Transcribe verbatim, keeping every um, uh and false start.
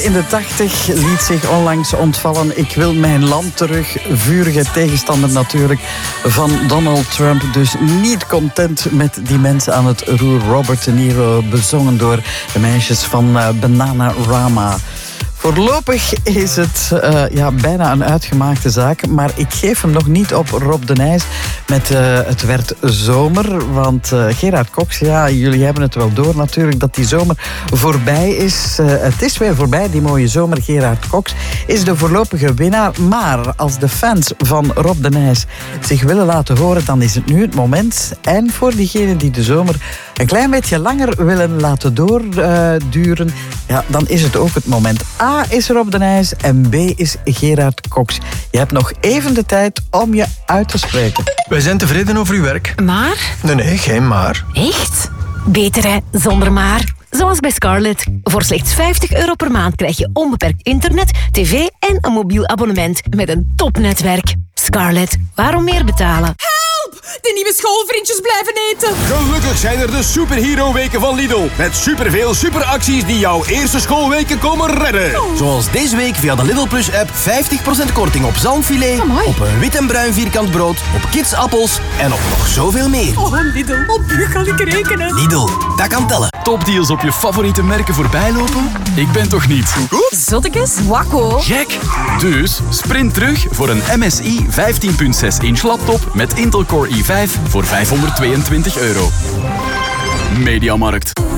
In de tachtig liet zich onlangs ontvallen: ik wil mijn land terug. Vurige tegenstander natuurlijk van Donald Trump. Dus niet content met die mensen aan het roer. Robert De Niro, bezongen door de meisjes van uh, Bananarama. Voorlopig is het uh, ja, bijna een uitgemaakte zaak, maar ik geef hem nog niet op, Rob de Nijs. Met uh, het werd zomer, want uh, Gerard Cox, ja, jullie hebben het wel door natuurlijk dat die zomer voorbij is. Uh, het is weer voorbij, die mooie zomer. Gerard Cox is de voorlopige winnaar, maar als de fans van Rob de Nijs zich willen laten horen, dan is het nu het moment. En voor diegenen die de zomer een klein beetje langer willen laten doorduren, uh, ja, dan is het ook het moment. A is Rob de Nijs en B is Gerard Cox. Je hebt nog even de tijd om je uit te spreken. Wij zijn tevreden over uw werk. Maar? Nee, nee, geen maar. Echt? Beter hè, zonder maar. Zoals bij Scarlett. Voor slechts vijftig euro per maand krijg je onbeperkt internet, tv en een mobiel abonnement met een topnetwerk. Scarlett, waarom meer betalen? De nieuwe schoolvriendjes blijven eten. Gelukkig zijn er de superhero-weken van Lidl. Met superveel superacties die jouw eerste schoolweken komen redden. Oh. Zoals deze week via de Lidl Plus-app vijftig procent korting op zalmfilet, Amai. op een wit en bruin vierkant brood, op kidsappels en op nog zoveel meer. Oh, Lidl, op u kan ik rekenen. Lidl, dat kan tellen. Topdeals op je favoriete merken voorbijlopen? Ik ben toch niet Zottekes, wakko. gek? Dus sprint terug voor een M S I vijftien komma zes inch laptop met Intel Core i vijf voor vijfhonderdtweeëntwintig euro. Mediamarkt.